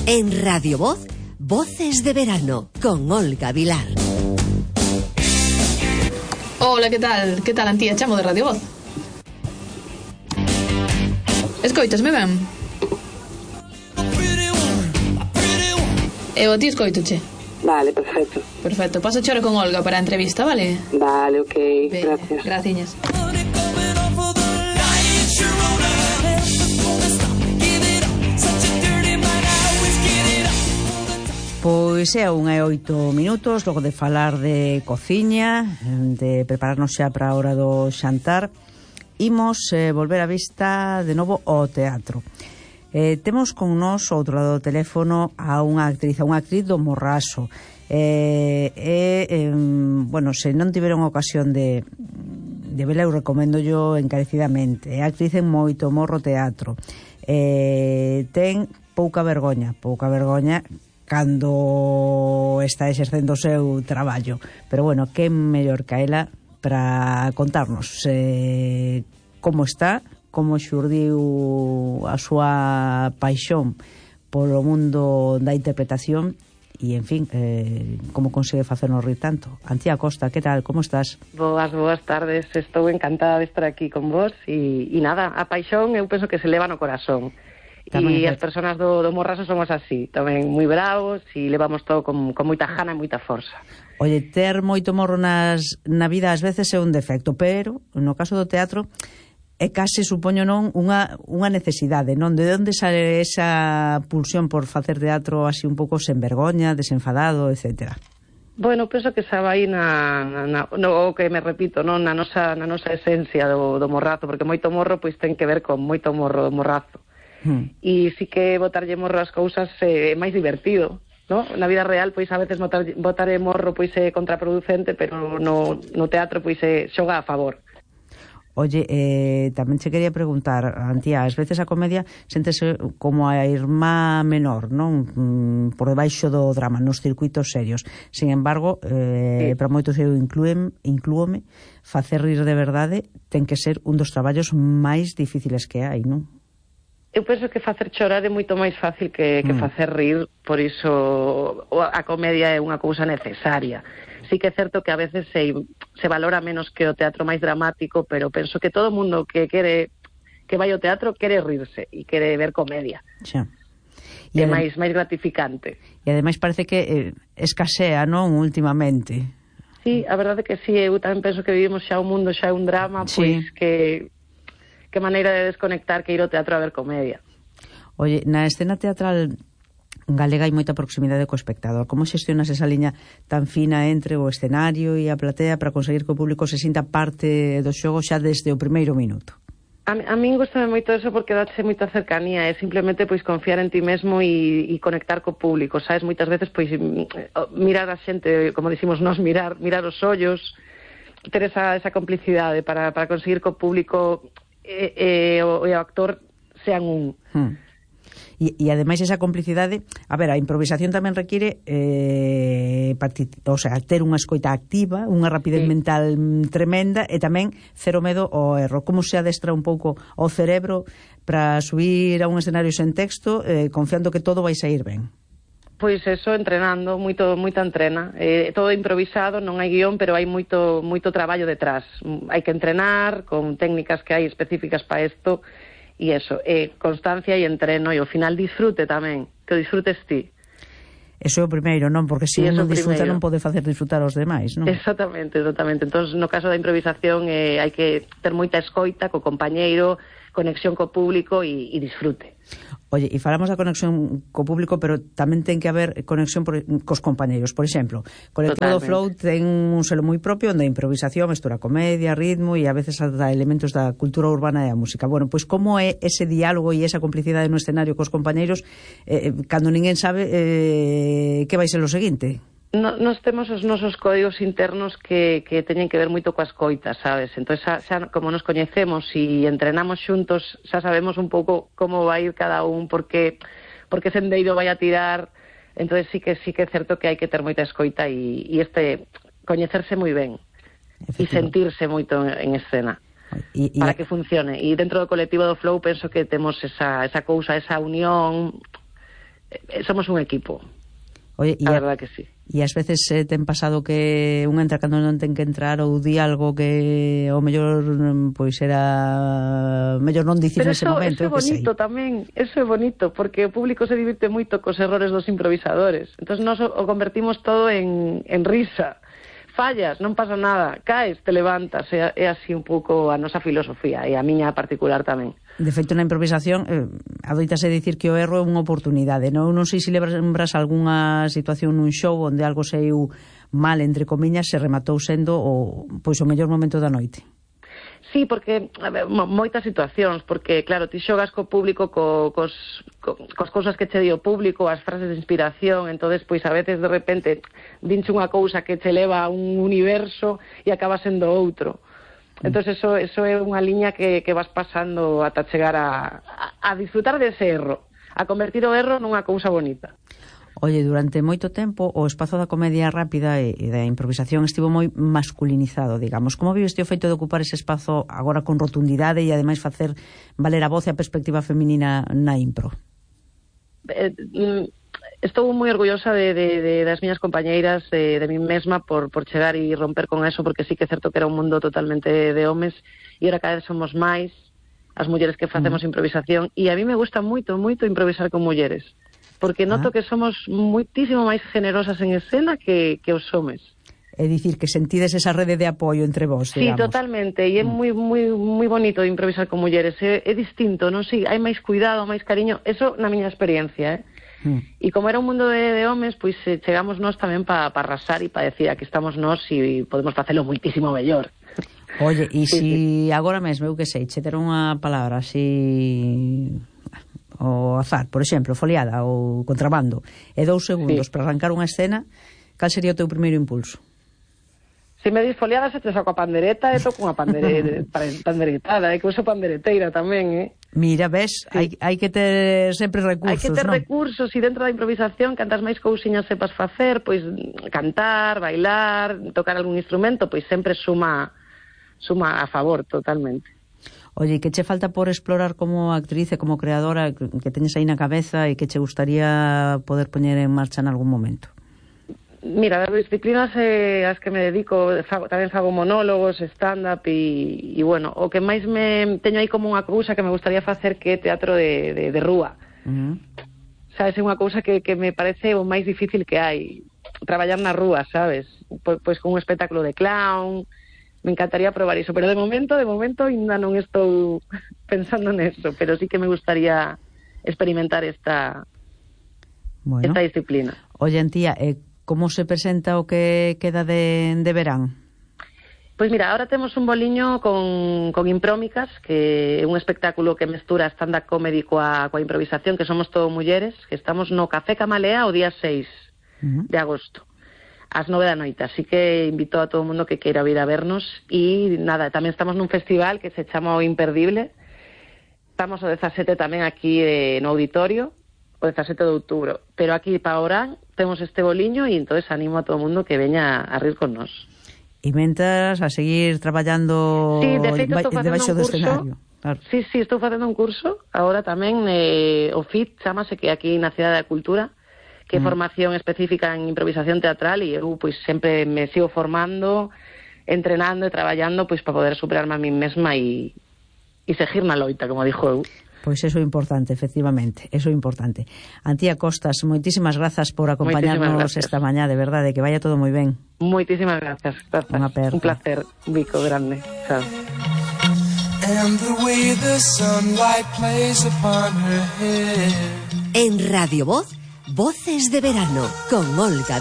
En Radio Voz, Voces de Verano, con Olga Vilar. Hola, que tal? Que tal, Antía? Chamo de Radio Voz. Escoitasme ben? Eu a ti escoitoche. Vale, perfecto. Perfecto, paso chora con Olga para a entrevista, vale? Vale, ok, Venga, gracias. Graciñas. Pois é 1:08, logo de falar de cociña, de prepararnos xa para a hora do xantar, imos volver a vista de novo ao teatro. Temos con nós outro lado do teléfono a unha actriz do Morraso. Bueno, se non tiveron ocasión de vela, eu recomendo yo encarecidamente. É actriz en moito morro teatro. Ten pouca vergoña cando está exercendo o seu traballo, pero bueno, que mellor que ela para contarnos como está, como xurdiu a súa paixón polo mundo da interpretación e, en fin, como consegue facernos rir tanto. Antía Costa, que tal, como estás? Boas tardes, estou encantada de estar aquí con vos e nada, a paixón eu penso que se leva no corazón. E as persoas do Morraso somos así, tamén moi bravos e levamos todo con moita gana e moita forza. Oye, ter moito morro na vida ás veces é un defecto, pero no caso do teatro é case, supoño, non unha necesidade, non? De onde sale esa pulsión por facer teatro así un pouco sen vergoña, desenfadado, etcétera? Bueno, penso que xa vai no que me repito, non na nosa esencia do morrazo, porque moito morro pois ten que ver con moito morro do morrazo. E si que botarlle morro as cousas é máis divertido, no? Na vida real pois a veces botarlle morro pois é contraproducente, pero no teatro pois xoga a favor. Oye, tamén che quería preguntar, Antía, ás veces a comedia séntese como a irmá menor, non? Por debaixo do drama, nos circuitos serios. Sin embargo, sí, para moitos eu inclúome, facer rir de verdade ten que ser un dos traballos máis difíciles que hai, non? Eu penso que facer chorar é moito máis fácil que facer rir, por iso a comedia é unha cousa necesaria. Sí que é certo que a veces se valora menos que o teatro máis dramático, pero penso que todo mundo que vai ao teatro quere rirse e quere ver comedia. Xa. É máis gratificante. E ademais parece que escasea, non, últimamente. Sí, a verdade que sí, eu tamén penso que vivimos xa un mundo, xa un drama, pois sí, que maneira de desconectar que ir ao teatro a ver comedia. Oye, na escena teatral galega hai moita proximidade co espectador. Como xestionas esa liña tan fina entre o escenario e a platea para conseguir que o público se sinta parte do xogo xa desde o primeiro minuto? A min gustame moito eso porque dáche moita cercanía, é simplemente pois confiar en ti mesmo e conectar co público, sabes? Moitas veces pois mirar a xente, como dicimos nós, mirar os ollos, ter esa complicidade para conseguir que o público e o actor sean un. E ademais esa complicidade, a ver, a improvisación tamén require ter unha escoita activa, unha rapidez mental tremenda e tamén cero medo ao erro. Como se adestra un pouco o cerebro para subir a un escenario sen texto, confiando que todo vai sair ben? Pois eso, entrenando, moita entrena. Todo improvisado, non hai guión, pero hai moito traballo detrás. Hai que entrenar con técnicas que hai específicas para isto, e eso, constancia e entreno, e ao final disfrute tamén, que o disfrutes ti. Eso é o primeiro, non? Porque se non disfruta non pode facer disfrutar aos demais, non? Exactamente. Entón, no caso da improvisación, hai que ter moita escoita co compañeiro, conexión co público e disfrute. Oye, e falamos da conexión co público, pero tamén ten que haber conexión cos compañeiros. Por exemplo, Colectivo do Flow ten un selo moi propio onde a improvisación mestura comedia, ritmo e a veces ata elementos da cultura urbana e a música. Bueno, pois como é ese diálogo e esa complicidade no escenario cos compañeiros cando ninguén sabe que vai ser o seguinte? Nos temos os nosos códigos internos que teñen que ver moito coas coitas, sabes? Entón, xa como nos coñecemos e entrenamos xuntos, xa sabemos un pouco como vai ir cada un, porque sendeiro vai a tirar. Entón, sí que é certo que hai que ter moita escoita e coñecerse moi ben e sentirse moito en escena para que funcione. E dentro do colectivo do Flow penso que temos esa cousa, esa unión somos un equipo. Oye, a verdad que sí. E ás veces ten pasado que un entra cando non ten que entrar ou di algo que o mellor pois era mellor non dicir nese momento. Pero eso é bonito tamén, eso é bonito, porque o público se divirte moito cos errores dos improvisadores. Entón nós o convertimos todo en risa. Fallas, non pasa nada, caes, te levantas, é así un pouco a nosa filosofía e a miña particular tamén. De feito, na improvisación adoitase dicir que o erro é unha oportunidade, non sei se lembras algunha situación nun show onde algo saiu mal, entre comiñas, se rematou sendo o mellor momento da noite. Sí, porque moitas situacións, porque claro, ti xogas co público cos cousas que che di o público, as frases de inspiración, entonces pois a veces de repente dinche unha cousa que che leva a un universo e acaba sendo outro. Entonces eso é unha liña que vas pasando ata chegar a disfrutar dese erro, a convertir o erro nunha cousa bonita. Oye, durante moito tempo o espazo da comedia rápida e da improvisación estivo moi masculinizado, digamos. Como vives o feito de ocupar ese espazo agora con rotundidade e ademais facer valer a voz e a perspectiva feminina na impro? Estou moi orgullosa de das miñas compañeiras, de mí mesma por chegar e romper con eso, porque sí que é certo que era un mundo totalmente de homes e ahora cada vez somos máis as mulleres que facemos improvisación, e a mí me gusta moito improvisar con mulleres, porque noto que somos moitísimo máis generosas en escena que os homes. É dicir, que sentides esa rede de apoio entre vos, digamos. Sí, totalmente, e é moi bonito improvisar con mulleres, é distinto, non sei, hai máis cuidado, máis cariño, eso na miña experiencia, E como era un mundo de homes, pois chegamos nós tamén para arrasar e para decir aquí estamos nós e podemos facelo moitísimo mellor. Oye, e si agora mesmo, eu que sei, che ter unha palabra así o azar, por exemplo, foliada ou contrabando, e 2 segundos para arrancar unha escena, cal sería o teu primeiro impulso? Se me dis foliada, se te saco a pandereta, e toco unha panderetada, que uso pandereteira tamén, Mira, ves, sí. hai que ter sempre recursos, hai que ter recursos, e dentro da improvisación, cantas máis cousiñas sepas facer, pois cantar, bailar, tocar algún instrumento, pois sempre suma a favor, totalmente. Oye, que che falta por explorar como actriz e como creadora, que teñes aí na cabeza e que che gustaría poder poñer en marcha en algún momento? Mira, das disciplinas as que me dedico, tamén fago monólogos, stand-up e bueno, o que máis me teño aí como unha cousa que me gustaría facer que é teatro de rúa. Sabes, é unha cousa que me parece o máis difícil que hai, traballar na rúa, sabes? Pois con un espectáculo de clown, me encantaría probar iso, pero de momento ainda non estou pensando neso, pero sí que me gustaría experimentar esta disciplina. Oye, Antía, como se presenta o que queda de verán? Pois mira, ahora temos un boliño con Imprómicas, que é un espectáculo que mestura stand-up comedy coa improvisación, que somos todo mulleres, que estamos no Café Camalea o día 6 de agosto, ás 9 da noite, así que invito a todo o mundo que queira vir a vernos, e nada, tamén estamos nun festival que se chama O Imperdible, estamos o 17 tamén aquí no auditorio, o 17 de outubro, pero aquí para Orán temos este boliño e entonces animo a todo o mundo que veña a rir con nós. E mentras a seguir traballando debaixo do escenario. Claro. Sí, estou facendo un curso agora tamén, o FIT, chamase, que aquí na Cidade da Cultura, que é formación específica en improvisación teatral, e eu pois sempre me sigo formando, entrenando e traballando pois para poder superarme a mí mesma e seguir na loita, como dixo eu. Pois eso é importante, efectivamente, eso é importante. Antía Costas, moitísimas grazas por acompañarnos esta mañá, de verdade, que vaya todo moi ben. Moitísimas grazas. Un placer, Vico, grande. Chao. En Radio Voz, Voces de Verano, con Olga